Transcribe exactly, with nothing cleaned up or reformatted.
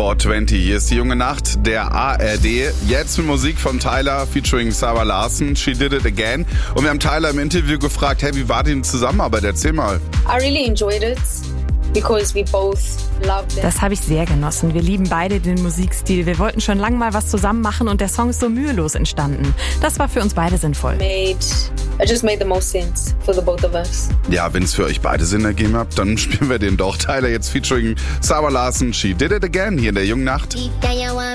four twenty. Hier ist die junge Nacht der A R D. Jetzt mit Musik von Tyler featuring Sarah Larson. She Did It Again. Und wir haben Tyler im Interview gefragt, hey, wie war die Zusammenarbeit? Erzähl mal. I really enjoyed it because we both loved it. Das habe ich sehr genossen. Wir lieben beide den Musikstil. Wir wollten schon lange mal was zusammen machen und der Song ist so mühelos entstanden. Das war für uns beide sinnvoll. Made, it just made the most sense for the both of us. Ja, wenn es für euch beide Sinn ergeben hat, dann spielen wir den doch. Tyler jetzt featuring Sarah Larson. She Did It Again hier in der jungen Nacht.